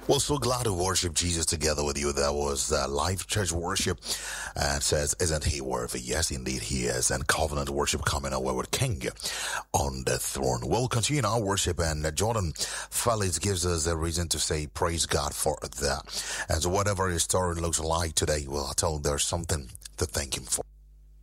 Well, so glad to worship Jesus together with you. That was live church worship. And says, isn't he worthy? Yes, indeed he is. And covenant worship coming away with King on the throne. We'll continue in our worship, and Jordan Felix gives us a reason to say praise God for that. And so whatever his story looks like today, well, I tell you, there's something to thank him for.